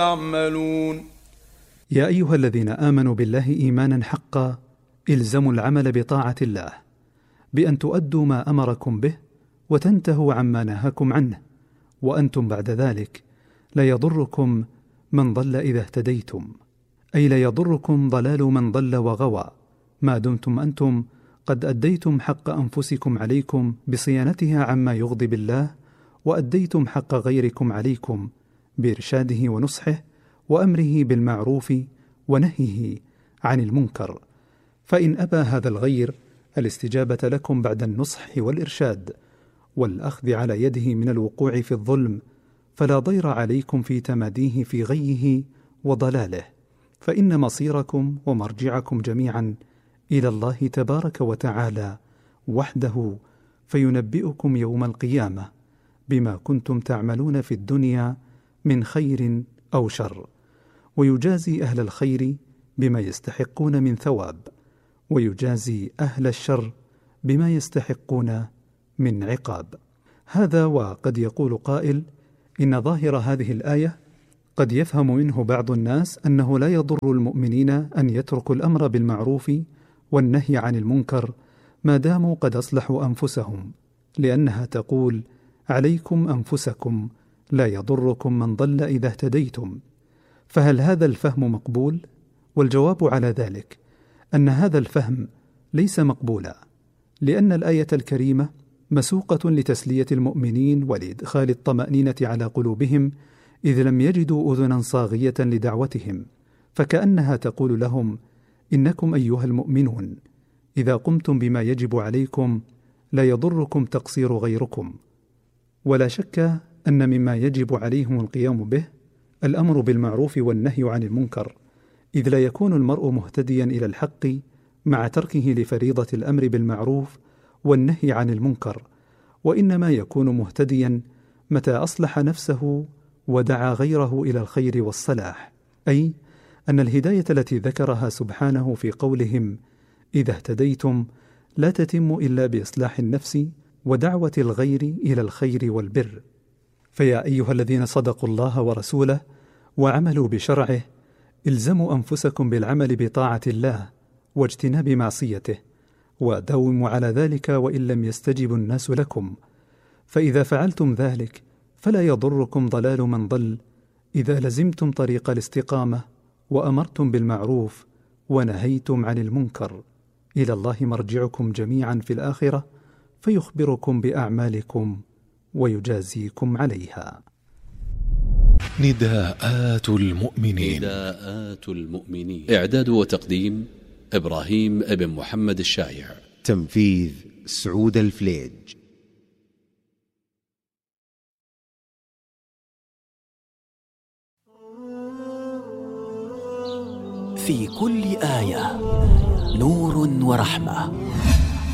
يعملون. يا أيها الذين آمنوا بالله إيمانا حقا الزموا العمل بطاعة الله بأن تؤدوا ما أمركم به وتنتهوا عما نهاكم عنه، وأنتم بعد ذلك لا يضركم من ضل إذا اهتديتم، أي لا يضركم ضلال من ضل وغوى ما دمتم أنتم قد أديتم حق أنفسكم عليكم بصيانتها عما يغضب الله، وأديتم حق غيركم عليكم بإرشاده ونصحه وأمره بالمعروف ونهيه عن المنكر. فإن أبى هذا الغير الاستجابة لكم بعد النصح والإرشاد والأخذ على يده من الوقوع في الظلم، فلا ضير عليكم في تماديه في غيه وضلاله، فإن مصيركم ومرجعكم جميعا إلى الله تبارك وتعالى وحده، فينبئكم يوم القيامة بما كنتم تعملون في الدنيا من خير أو شر، ويجازي أهل الخير بما يستحقون من ثواب، ويجازي أهل الشر بما يستحقون من عقاب. هذا وقد يقول قائل إن ظاهر هذه الآية قد يفهم منه بعض الناس أنه لا يضر المؤمنين أن يتركوا الأمر بالمعروف والنهي عن المنكر ما داموا قد أصلحوا أنفسهم، لأنها تقول عليكم أنفسكم لا يضركم من ضل إذا اهتديتم. فهل هذا الفهم مقبول؟ والجواب على ذلك أن هذا الفهم ليس مقبولا، لأن الآية الكريمة مسوقة لتسلية المؤمنين ولإدخال الطمأنينة على قلوبهم إذ لم يجدوا أذنا صاغية لدعوتهم، فكأنها تقول لهم إنكم أيها المؤمنون إذا قمتم بما يجب عليكم لا يضركم تقصير غيركم. ولا شك أن مما يجب عليهم القيام به الأمر بالمعروف والنهي عن المنكر، إذ لا يكون المرء مهتديا إلى الحق مع تركه لفريضة الأمر بالمعروف والنهي عن المنكر، وإنما يكون مهتديا متى أصلح نفسه ودعا غيره إلى الخير والصلاح، أي أن الهداية التي ذكرها سبحانه في قولهم إذا اهتديتم لا تتم إلا بإصلاح النفس ودعوة الغير إلى الخير والبر. فيا أيها الذين صدقوا الله ورسوله وعملوا بشرعه الزموا أنفسكم بالعمل بطاعة الله واجتناب معصيته، وداوموا على ذلك وإن لم يستجب الناس لكم، فإذا فعلتم ذلك فلا يضركم ضلال من ضل إذا لزمتم طريق الاستقامة وأمرتم بالمعروف ونهيتم عن المنكر. إلى الله مرجعكم جميعا في الآخرة فيخبركم بأعمالكم ويجازيكم عليها. نداءات المؤمنين. إعداد وتقديم إبراهيم بن محمد الشايع. تنفيذ سعود الفليج. في كل آية نور ورحمة.